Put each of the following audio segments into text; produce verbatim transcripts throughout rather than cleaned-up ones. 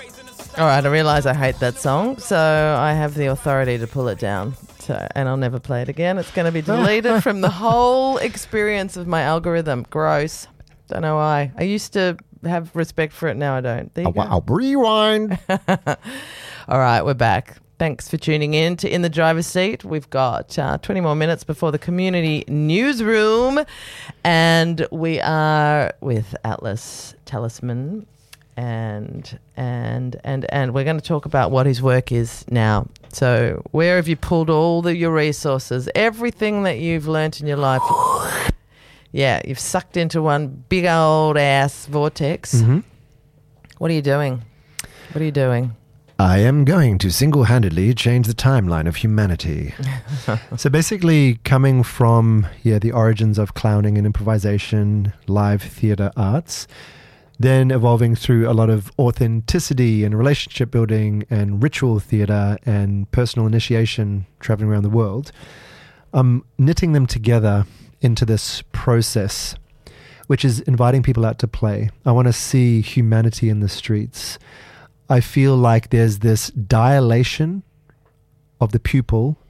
All right, I realise I hate that song, so I have the authority to pull it down. So, and I'll never play it again. It's going to be deleted from the whole experience of my algorithm. Gross. Don't know why. I used to have respect for it. Now I don't. There you I'll, go. I'll rewind. All right, we're back. Thanks for tuning in to In the Driver's Seat. We've got uh, twenty more minutes before the community newsroom, and we are with Atlas Talisman, and and and and we're going to talk about what his work is now. So, where have you pulled all the, your resources, everything that you've learnt in your life? Yeah, you've sucked into one big old ass vortex. Mm-hmm. What are you doing? What are you doing? I am going to single-handedly change the timeline of humanity. So basically coming from yeah the origins of clowning and improvisation, live theatre arts, then evolving through a lot of authenticity and relationship building and ritual theatre and personal initiation traveling around the world, I'm knitting them together into this process, which is inviting people out to play. I want to see humanity in the streets. I feel like there's this dilation of the pupil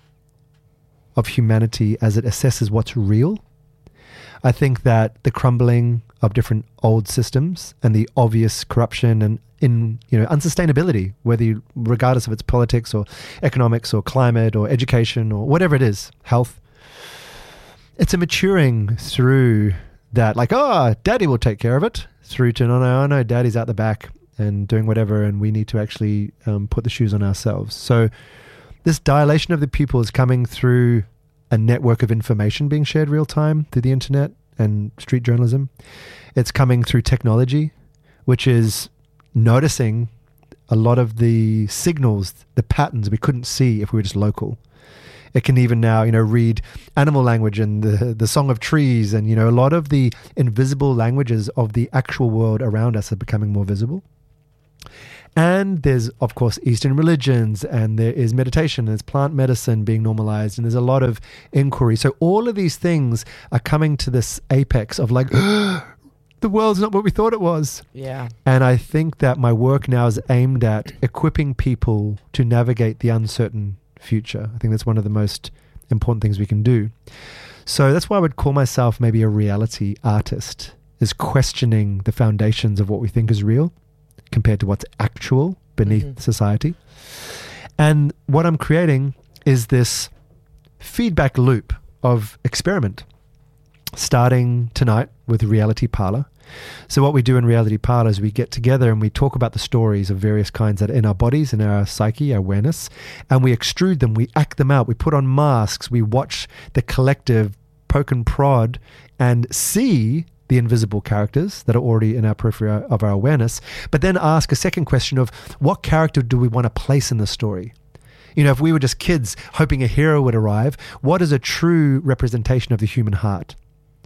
of humanity as it assesses what's real. I think that the crumbling of different old systems and the obvious corruption and in you know unsustainability, whether you, regardless of its politics or economics or climate or education or whatever it is, health, it's a maturing through that, like, oh, daddy will take care of it, through to no, no, no, daddy's out the back and doing whatever, and we need to actually um, put the shoes on ourselves. So this dilation of the pupil is coming through a network of information being shared real time through the internet and street journalism. It's coming through technology, which is noticing a lot of the signals, the patterns we couldn't see if we were just local. It can even now, you know, read animal language and the the song of trees, and, you know, a lot of the invisible languages of the actual world around us are becoming more visible. And there's, of course, Eastern religions, and there is meditation, and there's plant medicine being normalized, and there's a lot of inquiry. So all of these things are coming to this apex of like, the world's not what we thought it was. Yeah. And I think that my work now is aimed at equipping people to navigate the uncertain future. I think that's one of the most important things we can do. So that's why I would call myself maybe a reality artist, is questioning the foundations of what we think is real compared to what's actual beneath mm-hmm. society. And what I'm creating is this feedback loop of experiment, starting tonight with Reality Parlor. So what we do in Reality Parlor is we get together and we talk about the stories of various kinds that are in our bodies, in our psyche, our awareness, and we extrude them, we act them out, we put on masks, we watch the collective poke and prod and see the invisible characters that are already in our periphery of our awareness, but then ask a second question of what character do we want to place in the story? You know, if we were just kids hoping a hero would arrive, what is a true representation of the human heart?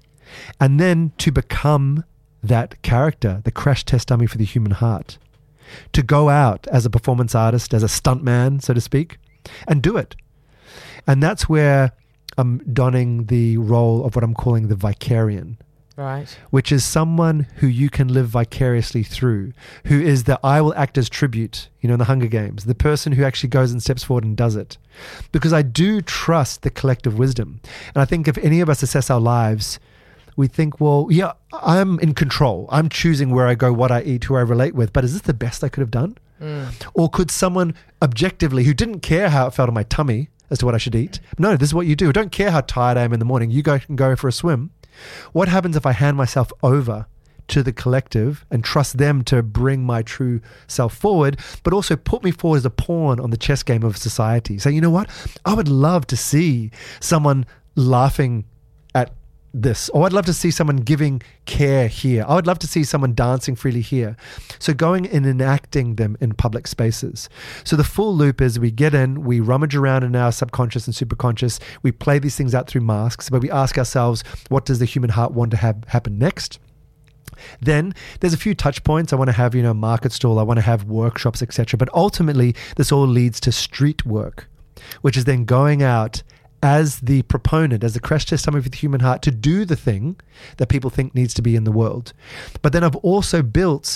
And then to become that character, the crash test dummy for the human heart, to go out as a performance artist, as a stuntman, so to speak, and do it. And that's where I'm donning the role of what I'm calling the vicarian. Right. Which is someone who you can live vicariously through, who is the I will act as tribute, you know, in the Hunger Games, the person who actually goes and steps forward and does it. Because I do trust the collective wisdom. And I think if any of us assess our lives, we think, well, yeah, I'm in control. I'm choosing where I go, what I eat, who I relate with. But is this the best I could have done? Mm. Or could someone objectively, who didn't care how it felt on my tummy as to what I should eat, no, this is what you do. Don't care how tired I am in the morning. You go and go for a swim. What happens if I hand myself over to the collective and trust them to bring my true self forward, but also put me forward as a pawn on the chess game of society? So, you know what? I would love to see someone laughing at this, or I'd love to see someone giving care here. I would love to see someone dancing freely here. So going and enacting them in public spaces. So the full loop is we get in, we rummage around in our subconscious and superconscious, we play these things out through masks, but we ask ourselves, what does the human heart want to have happen next? Then there's a few touch points. I want to have, you know, market stall, I want to have workshops, et cetera. But ultimately, this all leads to street work, which is then going out as the proponent, as the crash test dummy for the human heart, to do the thing that people think needs to be in the world. But then I've also built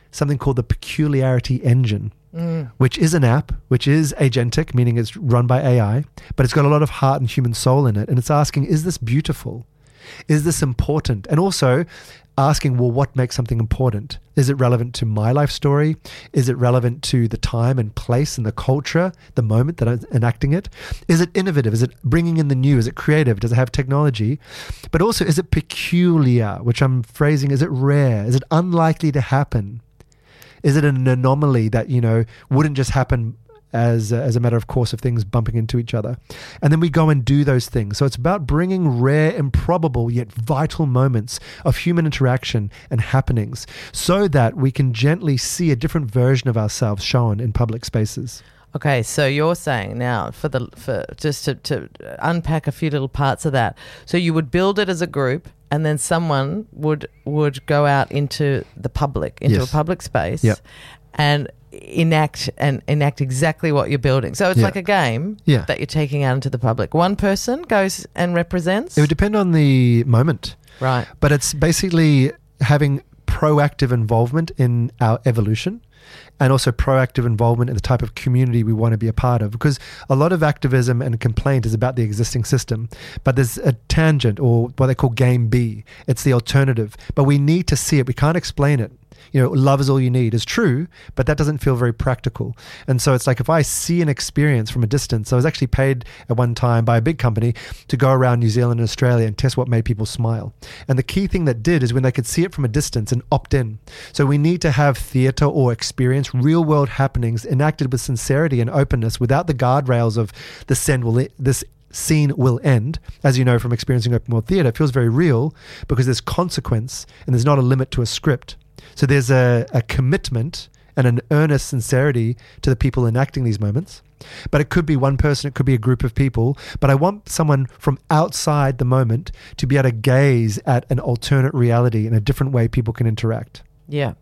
something called the Peculiarity Engine, Mm. which is an app, which is agentic, meaning it's run by A I, but it's got a lot of heart and human soul in it. And it's asking, is this beautiful? Is this important? And also asking, well, what makes something important? Is it relevant to my life story? Is it relevant to the time and place and the culture, the moment that I'm enacting it? Is it innovative? Is it bringing in the new? Is it creative? Does it have technology? But also, is it peculiar, which I'm phrasing, is it rare? Is it unlikely to happen? Is it an anomaly that, you know, wouldn't just happen as a, as a matter of course of things bumping into each other? And then we go and do those things. So it's about bringing rare, improbable, yet vital moments of human interaction and happenings so that we can gently see a different version of ourselves shown in public spaces. Okay, so you're saying now for the for just to, to unpack a few little parts of that. So you would build it as a group, and then someone would would go out into the public, into Yes. a public space, Yep. and enact and enact exactly what you're building. So it's Yeah. like a game Yeah. that you're taking out into the public. One person goes and represents. It would depend on the moment, Right. but it's basically having proactive involvement in our evolution and also proactive involvement in the type of community we want to be a part of. Because a lot of activism and complaint is about the existing system, but there's a tangent, or what they call game B. It's the alternative, but we need to see it. We can't explain it. You know, love is all you need is true, but that doesn't feel very practical. And so it's like, if I see an experience from a distance, I was actually paid at one time by a big company to go around New Zealand and Australia and test what made people smile. And the key thing that did is when they could see it from a distance and opt in. So we need to have theater or experience real world happenings enacted with sincerity and openness without the guardrails of the send will this scene will end. As you know from experiencing open world theater, it feels very real because there's consequence and there's not a limit to a script. So there's a, a commitment and an earnest sincerity to the people enacting these moments. But it could be one person, it could be a group of people. But I want someone from outside the moment to be able to gaze at an alternate reality in a different way people can interact. Yeah.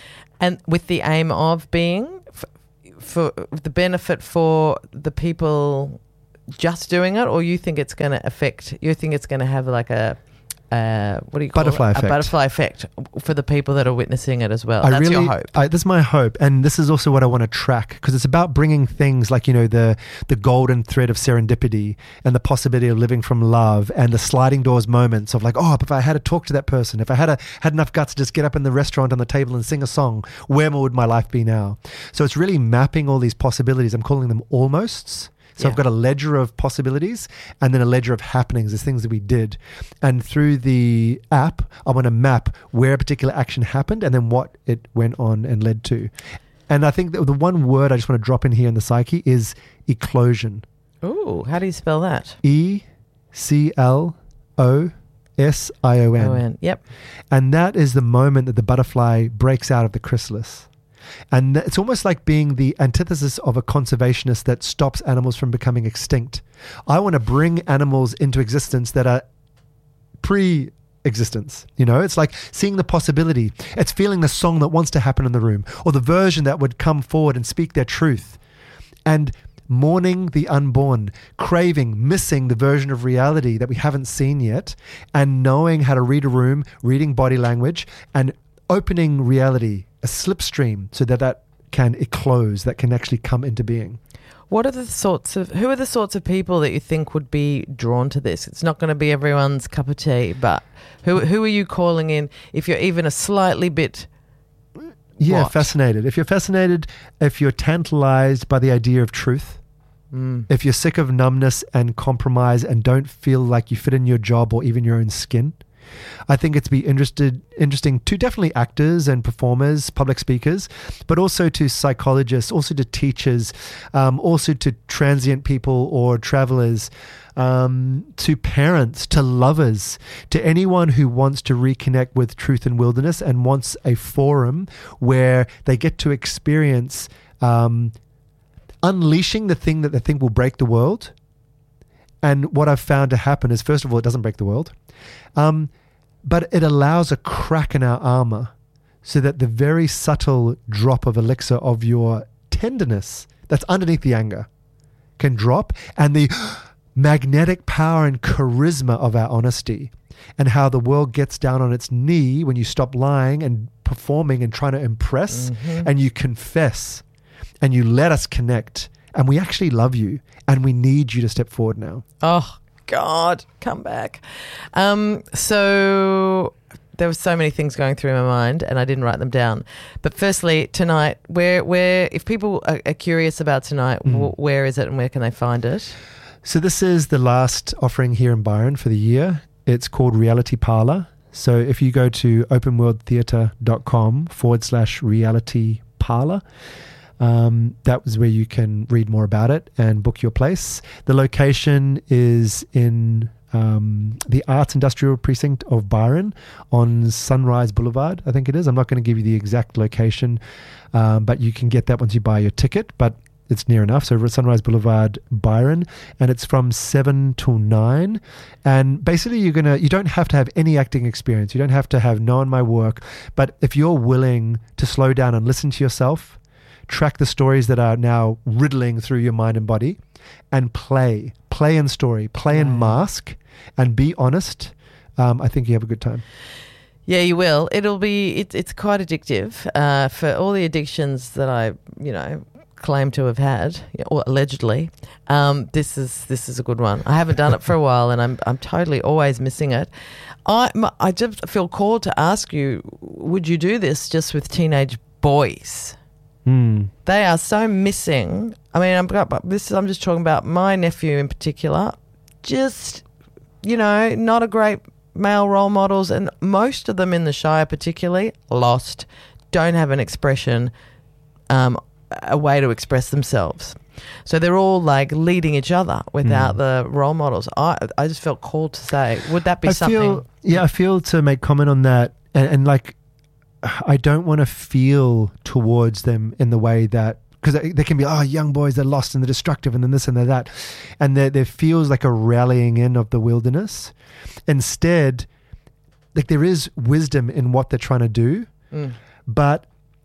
And with the aim of being f- for the benefit for the people just doing it, or you think it's going to affect, you think it's going to have like a, uh, what do you call Butterfly it? effect. A butterfly effect for the people that are witnessing it as well. I That's really, your hope. I, this is my hope, and this is also what I want to track, because it's about bringing things like, you know, the the golden thread of serendipity and the possibility of living from love, and the sliding doors moments of like, oh, if I had to talk to that person, if I had a, had enough guts to just get up in the restaurant on the table and sing a song, where would my life be now? So it's really mapping all these possibilities. I'm calling them almosts. So Yeah. I've got a ledger of possibilities and then a ledger of happenings, as things that we did. And through the app, I want to map where a particular action happened and then what it went on and led to. And I think that the one word I just want to drop in here in the psyche is eclosion. Ooh, how do you spell that? E C L O S I O N. O N. Yep. And that is the moment that the butterfly breaks out of the chrysalis. And it's almost like being the antithesis of a conservationist that stops animals from becoming extinct. I want to bring animals into existence that are pre-existence. You know, it's like seeing the possibility. It's feeling the song that wants to happen in the room, or the version that would come forward and speak their truth. And mourning the unborn, craving, missing the version of reality that we haven't seen yet, and knowing how to read a room, reading body language, and opening reality, a slipstream, so that that can eclose, that can actually come into being. What are the sorts of, who are the sorts of people that you think would be drawn to this? It's not going to be everyone's cup of tea, but who who are you calling in if you're even a slightly bit... Yeah, What? fascinated. If you're fascinated, if you're tantalized by the idea of truth, Mm. if you're sick of numbness and compromise and don't feel like you fit in your job or even your own skin, I think it's be interested, interesting to definitely actors and performers, public speakers, but also to psychologists, also to teachers, um, also to transient people or travelers, um, to parents, to lovers, to anyone who wants to reconnect with truth and wilderness and wants a forum where they get to experience um, unleashing the thing that they think will break the world. And what I've found to happen is, first of all, it doesn't break the world. Um, but it allows a crack in our armor so that the very subtle drop of elixir of your tenderness that's underneath the anger can drop, and the magnetic power and charisma of our honesty, and how the world gets down on its knee when you stop lying and performing and trying to impress, mm-hmm. and you confess and you let us connect, and we actually love you and we need you to step forward now. Oh, God, come back. Um, so there were so many things going through my mind and I didn't write them down. But firstly, tonight, where, where if people are, are curious about tonight, mm. w- where is it and where can they find it? So this is the last offering here in Byron for the year. It's called Reality Parlor. So if you go to openworldtheatre.com forward slash reality parlor, um, that was where you can read more about it and book your place. The location is in um, the Arts Industrial Precinct of Byron on Sunrise Boulevard, I think it is. I'm not going to give you the exact location, um, but you can get that once you buy your ticket. But it's near enough. So Sunrise Boulevard, Byron, and it's from seven till nine. And basically you're going to, you don't have to have any acting experience. You don't have to have known my work. But if you're willing to slow down and listen to yourself, track the stories that are now riddling through your mind and body, and play, play in story, play in mask, and be honest, um, I think you have a good time. Yeah, you will. It'll be, it, it's quite addictive. Uh, for all the addictions that I, you know, claim to have had, or allegedly, um, this is this is a good one. I haven't done it for a while, and I'm I'm totally always missing it. I I just feel called to ask you: would you do this just with teenage boys? Mm. They are so missing. I mean, I'm this is I'm just talking about my nephew in particular. Just, you know, not a great male role models, and most of them in the Shire, particularly, lost, don't have an expression. Um, a way to express themselves. So they're all like leading each other without mm. the role models. I I just felt called to say, would that be I something? Feel, yeah, I feel to make comment on that, and, and like, I don't want to feel towards them in the way that, because they can be, oh, young boys, they're lost and they're destructive and then this and they're that. And there, there feels like a rallying in of the wilderness. Instead, like there is wisdom in what they're trying to do, mm. but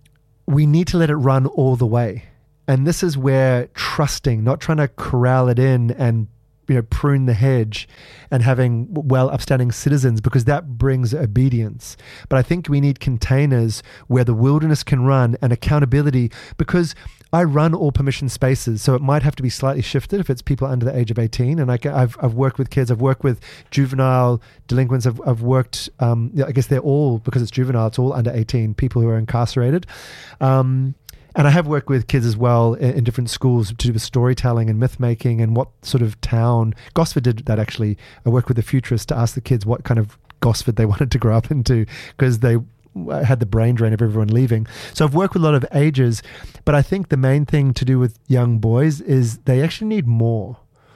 we need to let it run all the way. And this is where trusting, not trying to corral it in and, you know, prune the hedge and having well upstanding citizens, because that brings obedience. But I think we need containers where the wilderness can run and accountability, because I run all permission spaces, so it might have to be slightly shifted if it's people under the age of eighteen. And I, I've I've worked with kids, I've worked with juvenile delinquents, I've, I've worked, um, I guess they're all, because it's juvenile, it's all under eighteen, people who are incarcerated. Um, and I have worked with kids as well in, in different schools to do with storytelling and myth making and what sort of town. Gosford did that actually. I worked with the futurists to ask the kids what kind of Gosford they wanted to grow up into, because they had the brain drain of everyone leaving. So I've worked with a lot of ages, but I think the main thing to do with young boys is they actually need more,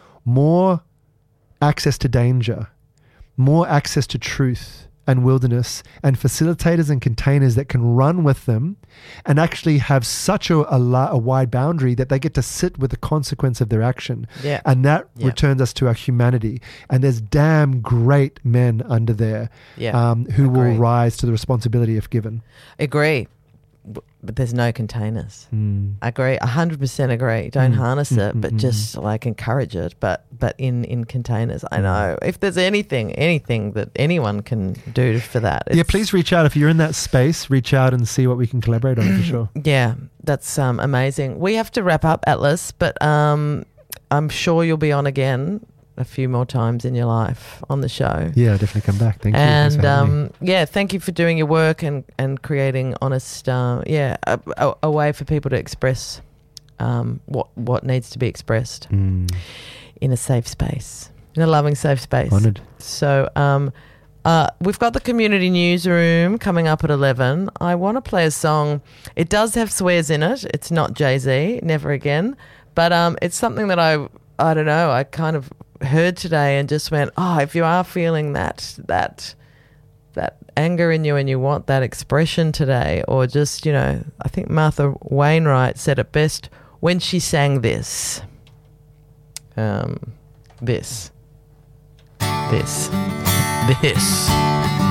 more access to danger, more access to truth and wilderness, and facilitators and containers that can run with them and actually have such a, a, a wide boundary that they get to sit with the consequence of their action. Yeah. And that yeah. returns us to our humanity. And there's damn great men under there yeah. um, who Agree. will rise to the responsibility if given. Agree. But there's no containers. Mm. Agree. one hundred percent agree. Don't Mm. harness Mm, it, mm, but mm, just like encourage it, but but in, in containers. I know. If there's anything, anything that anyone can do for that. Yeah, please reach out. If you're in that space, reach out and see what we can collaborate on for sure. Yeah, that's um, amazing. We have to wrap up, Atlas, but um, I'm sure you'll be on again a few more times in your life on the show. Yeah, definitely come back. Thank you. And um, yeah, thank you for doing your work and, and creating honest, uh, yeah, a, a, a way for people to express um, what what needs to be expressed mm. in a safe space, in a loving safe space. Honoured. So um, uh, we've got the community newsroom coming up at eleven. I want to play a song. It does have swears in it. It's not Jay-Z, Never Again, but um, it's something that I I don't know. I kind of heard today and just went, oh, if you are feeling that that that anger in you and you want that expression today, or just, you know, I think Martha Wainwright said it best when she sang this um this this this